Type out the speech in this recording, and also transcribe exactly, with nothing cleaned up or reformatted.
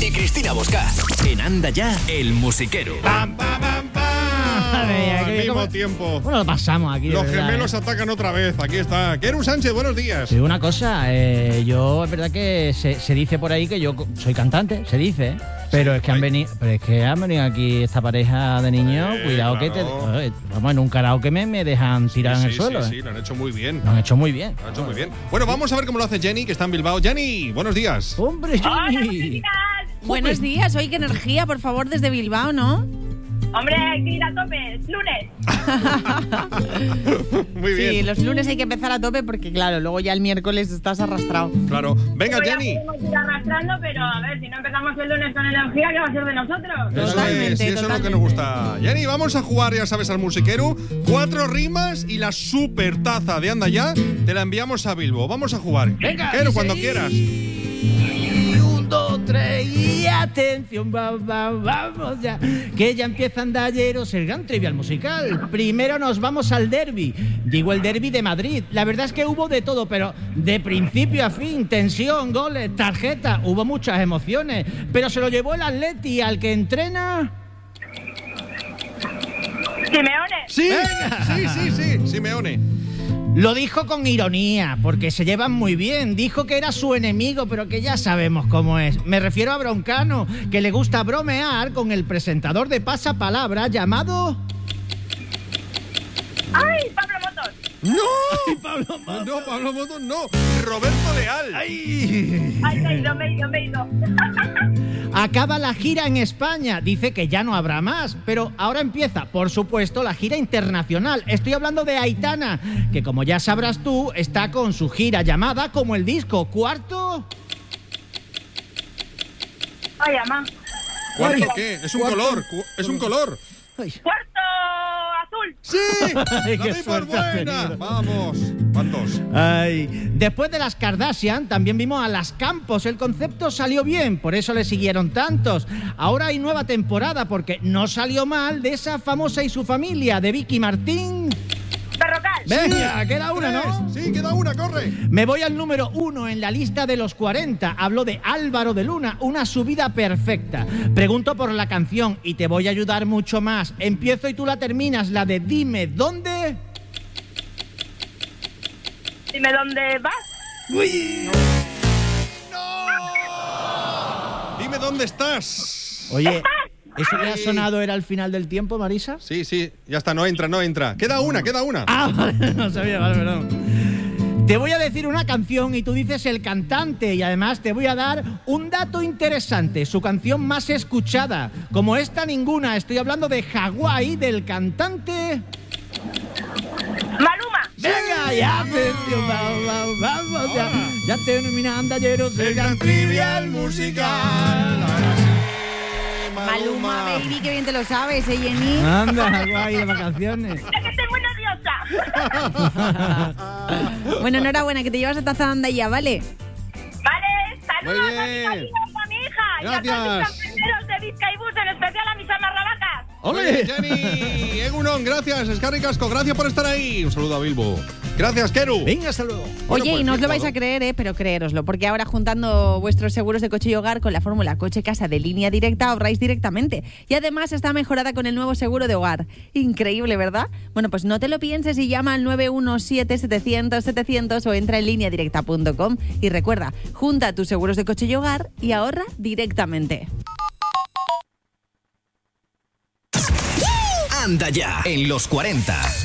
y Cristina Bosca. En Anda Ya, el musiquero. ¡Pam, pam, pam, pam! Al mismo como... tiempo. Bueno, lo pasamos aquí. Los verdad, gemelos ¿eh? atacan otra vez. Aquí está. Keru Sánchez, buenos días. Sí, una cosa. Eh, yo, es verdad que se, se dice por ahí que yo soy cantante. Se dice. Pero es que han venido, pero es que han venido aquí esta pareja de niños. Eh, cuidado claro. que te, eh, vamos, en un karaoke me, me dejan tirar sí, en el sí, suelo. Sí, eh. sí, lo han hecho muy bien. Lo han hecho muy bien. Lo han hecho muy bien. Bueno, vamos a ver cómo lo hace Jenny, que está en Bilbao. Jenny, buenos días. Hombre, Jenny. Hola, buenos días. Hoy qué energía, por favor, desde Bilbao, ¿no? Hombre, hay que ir a tope, es lunes. Muy bien. Sí, los lunes hay que empezar a tope porque, claro, luego ya el miércoles estás arrastrado. Claro. Venga, pues Jenny. Ya podemos ir arrastrando, pero a ver, si no empezamos el lunes con energía, ¿qué va a ser de nosotros? Eso Totalmente, es, sí, eso totalmente. es lo que nos gusta. Jenny, vamos a jugar, ya sabes, al musiquero. Cuatro rimas y la super taza de Anda Ya te la enviamos a Bilbo. Vamos a jugar. Venga, Keru, dice, cuando quieras. Un, dos, tres y atención, va, va, vamos ya. Que ya empieza Andalleros, el gran trivial musical. Primero nos vamos al derbi. Digo el derbi de Madrid. La verdad es que hubo de todo, pero de principio a fin, tensión, goles, tarjeta, hubo muchas emociones. Pero se lo llevó el Atleti al que entrena. Simeone. Sí, venga. sí, sí, sí, Simeone. Lo dijo con ironía, porque se llevan muy bien. Dijo que era su enemigo, pero que ya sabemos cómo es. Me refiero a Broncano, que le gusta bromear con el presentador de Pasapalabra llamado... ¡Ay, Pablo Motos! ¡No! Ay, Pablo Motos. No, Pablo Motos no. Roberto Leal. ¡Ay! ¡Ay, me he ido, me he ido, me he ido! Acaba la gira en España. Dice que ya no habrá más, pero ahora empieza, por supuesto, la gira internacional. Estoy hablando de Aitana, que como ya sabrás tú, está con su gira llamada como el disco cuarto... ¡Ay, ama! ¿Cuarto qué? Es un ¿Cuarto? color. cu- Es un color. Ay. ¡Cuarto azul! ¡Sí! Ay, ¡La qué doy por suerte has buena! tenido. Vamos. ¿Cuántos? Ay. Después de las Kardashian, también vimos a las Campos. El concepto salió bien, por eso le siguieron tantos. Ahora hay nueva temporada, porque no salió mal de esa famosa y su familia, de Vicky Martín. ¡Perrocal! Venga, queda una, ¿no? Sí, queda una, corre. Me voy al número uno en la lista de los cuarenta. Hablo de Álvaro de Luna, una subida perfecta. Pregunto por la canción y te voy a ayudar mucho más. Empiezo y tú la terminas, la de Dime ¿Dónde? Dime dónde vas. Uy. Dime dónde estás. Oye, ¿eso que ha sonado era el final del tiempo, Marisa? Sí, sí, ya está, no entra, no entra. Queda una, queda una. Ah, vale, no sabía, vale, perdón. Te voy a decir una canción y tú dices el cantante, y además te voy a dar un dato interesante, su canción más escuchada. Como esta ninguna, estoy hablando de Hawái, del cantante... ¡Maluma! Venga, ya atención, vamos, vamos, vamos, ya, ya termina Andalleros, el gran trivial musical. Maluma, baby, qué bien te lo sabes, ¿eh, Jenny? Anda, Hawái de vacaciones. ¡Es que estoy muy nerviosa! Bueno, enhorabuena, que te llevas a taza de Anda Ya, ¿vale? Vale, saludos Muy a mi bien. familia, a mi hija. Gracias. Y a todos mis compañeros de Vizcaibús, en especial a mis amarrabacas. ¡Ole! Jenny, Egunon, gracias. Escarri Casco, gracias por estar ahí. Un saludo a Bilbo. Gracias, Keru. Venga, hasta luego. Bueno, Oye, pues y no os bien lo vais todo. a creer, ¿eh? Pero creéroslo, porque ahora juntando vuestros seguros de coche y hogar con la fórmula coche-casa de Línea Directa ahorráis directamente. Y además está mejorada con el nuevo seguro de hogar. Increíble, ¿verdad? Bueno, pues no te lo pienses y llama al nueve uno siete, setecientos, setecientos o entra en línea directa punto com. Y recuerda, junta tus seguros de coche y hogar y ahorra directamente. Anda Ya, en los cuarenta.